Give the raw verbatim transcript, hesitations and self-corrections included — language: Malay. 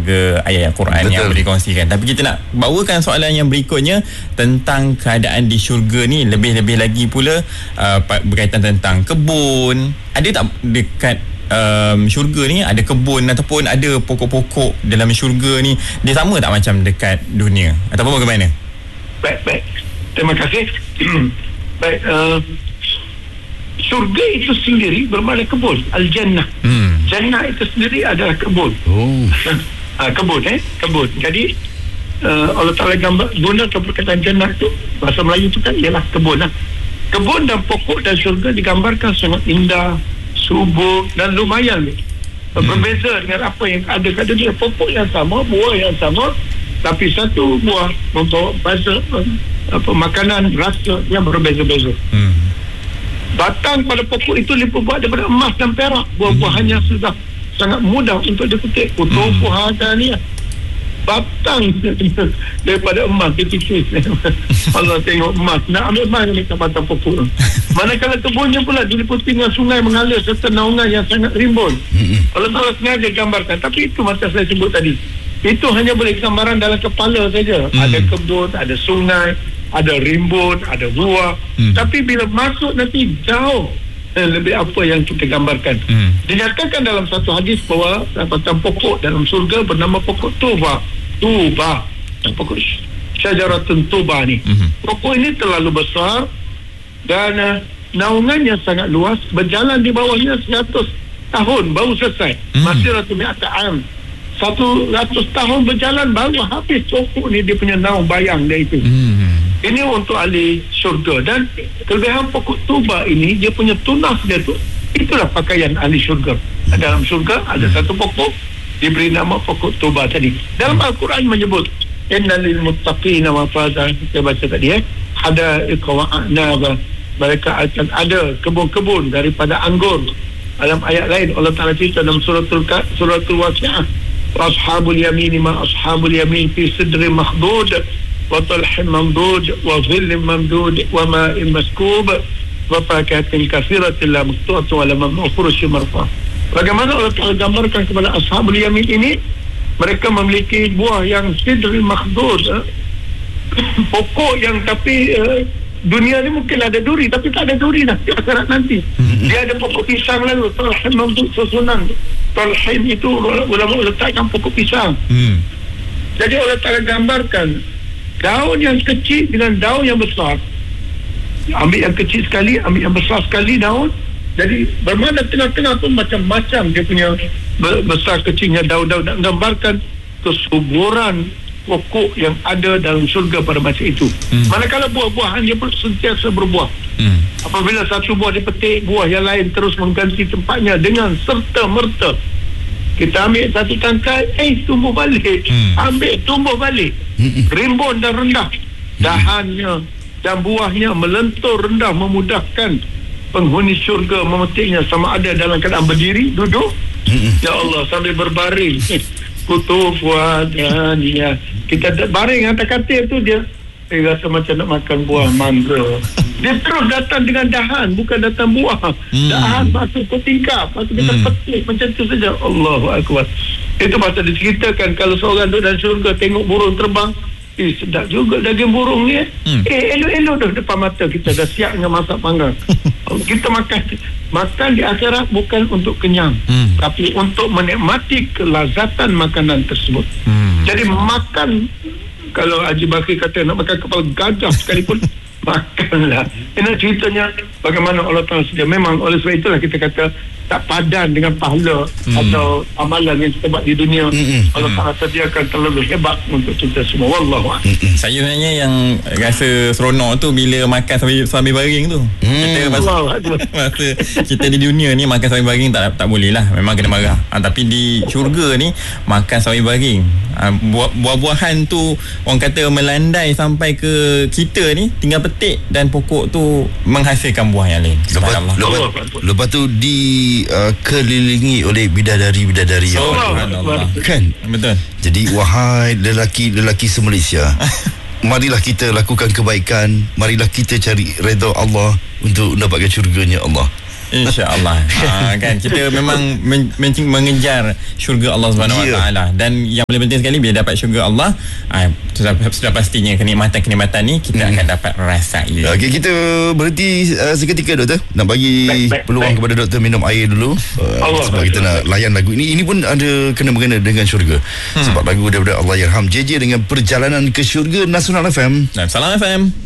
syurga, ayat-ayat Quran Betul. yang boleh kongsikan. Tapi kita nak bawakan soalan yang berikutnya tentang keadaan di syurga ni, lebih-lebih lagi pula uh, berkaitan tentang kebun. Ada tak dekat um, syurga ni ada kebun ataupun ada pokok-pokok dalam syurga ni, dia sama tak macam dekat dunia ataupun bagaimana? Baik, baik. Terima kasih. Baik, uh, syurga itu sendiri bermakna kebun. Al-Jannah. Hmm. Jannah itu sendiri adalah kebun. Oh. uh, kebun eh, kebun. Jadi uh, Allah Taala gambar guna perkataan Jannah itu, bahasa Melayu itu kan ialah kebun lah. Kebun dan pokok dan syurga digambarkan sangat indah, subur dan lumayan. Hmm. Berbeza dengan apa yang ada kat dunia. Pokok yang sama, buah yang sama, tapi satu buah membawa bahasa apa, makanan rasa yang berbeza-beza. Hmm. Batang pada pokok itu dibuat daripada emas dan perak. Buah-buahannya hmm. sudah sangat mudah untuk dipetik. Utuh hmm. buah ni batang daripada emas tipis. Allah tengok emas, nak ambil emas ni kat batang pokok. Manakala kebunnya pula diliputi dengan sungai mengalir serta naungan yang sangat rimbun. Hmm. Allah Taala sengaja gambarkan. Tapi itu macam saya sebut tadi, itu hanya boleh gambaran dalam kepala saja. Hmm. Ada kebun, ada sungai, ada rimbun, ada buah. Hmm. Tapi bila masuk nanti jauh eh, lebih apa yang kita gambarkan. Hmm. Dinyatakan dalam satu hadis bahawa batang pokok dalam surga bernama pokok Tuba. Tuba. Pokok Syajaratun Tuba ni. Hmm. Pokok ini terlalu besar dan uh, naungannya sangat luas. Berjalan di bawahnya seratus tahun baru selesai. Hmm. Masih ratu mi'ata am. Satu ratus tahun berjalan baru habis pokok ni, dia punya naung bayang dia itu. Hmm. Ini untuk ahli syurga. Dan kelebihan pokok Tuba ini, dia punya tunas dia tu, itulah pakaian ahli syurga. Dalam syurga ada satu pokok diberi nama pokok Tuba tadi. Dalam Al-Quran menyebut innal lil muttaqina mafaza, kita baca tadi eh, hadaiqa wa a'naba, mereka akan ada kebun-kebun daripada anggur. Dalam ayat lain Allah Taala cerita dalam suratul suratul Waqiah, ashabul yamin ma ashabul yamin fi sidrin makhdud wa talhin mamdud wa dhillin mamdud wa ma'in maskub wa fakihatin katsiratin la maqtu'atin wa la mamnu'un marfa. Bagaimana Allah Taala gambarkan kepada ashabul yamin ini, mereka memiliki buah yang sidrin makhdud, eh? pokok yang tapi eh, dunia ni mungkin ada duri tapi tak ada duri dah di akhirat nanti. Dia ada pokok pisang lalu talhin mamdud susunan. Talhin itu ulama letakkan pokok pisang. Hmm. Jadi Allah Taala gambarkan daun yang kecil dengan daun yang besar. Ambil yang kecil sekali, ambil yang besar sekali daun. Jadi bermakna tengah-tengah pun macam-macam dia punya besar kecilnya daun-daun. Nak gambarkan kesuburan pokok yang ada dalam syurga pada masa itu. Hmm. Manakala buah-buahan dia pun sentiasa berbuah. Hmm. Apabila satu buah dipetik, buah yang lain terus mengganti tempatnya dengan serta-merta. Kita ambil satu tangkai, eh tumbuh balik. Hmm. Ambil, tumbuh balik. Hmm. Rimbun dan rendah. Dahannya dan buahnya melentur rendah, memudahkan penghuni syurga memetiknya sama ada dalam keadaan berdiri, duduk. Hmm. Ya Allah, sambil berbaring. Kutub wadaniya. Kita baring atas katil tu, dia eh, rasa macam nak makan buah mangga. Dia terus datang dengan dahan, bukan datang buah. Hmm. Dahan masuk ke tingkap, masuk kita hmm. petik macam tu saja. Allahu Akbar. Itu pasal diceritakan kalau seorang duduk dalam syurga tengok burung terbang, eh sedap juga daging burung ni eh. Hmm. Eh elok-elok dah depan mata kita, dah siap dengan masak panggang. Kita makan makan di akhirat bukan untuk kenyang, hmm. tapi untuk menikmati kelazatan makanan tersebut. Hmm. Jadi makan, kalau Haji Bakri kata nak makan kepala gajah sekalipun makanlah. Ini ceritanya bagaimana Allah Taala sedia. Memang oleh sebab itulah kita kata tak padan dengan pahala hmm. atau amalan yang kita buat di dunia. hmm. Allah Taala sediakan terlalu hebat untuk kita semua. Wallahu a'lam. hmm. Saya sebenarnya yang rasa seronok tu bila makan sambil, sambil baring tu. hmm. Kita masa, masa kita di dunia ni makan sambil baring tak tak boleh lah, memang kena marah. ha, Tapi di syurga ni makan sambil baring, ha, buah, buah-buahan tu orang kata melandai sampai ke kita ni, tinggal petik dan pokok tu menghasilkan buah yang lain. Lepas, lepas, lepas tu di uh, kelilingi oleh bidadari-bidadari. Oh, Allah. Kan? Betul. Jadi wahai lelaki-lelaki se-Malaysia, marilah kita lakukan kebaikan, marilah kita cari redha Allah untuk mendapatkan syurganya Allah. InsyaAllah. ha, kan kita memang men- men- mengejar syurga Allah Subhanahu Wa Taala, dan yang paling penting sekali bila dapat syurga Allah, ha, sudah, sudah pastinya kenikmatan-kenikmatan ni kita hmm. akan dapat rasai. Okey, kita berhenti uh, seketika doktor. Nak bagi baik, baik, peluang baik. kepada doktor minum air dulu uh, Allah, sebab Allah, kita Allah. nak layan lagu ini. Ini pun ada kena mengena dengan syurga. Hmm. Sebab lagu daripada Allahyarham J J dengan Perjalanan ke Syurga. Nasional F M. Dan Salam F M.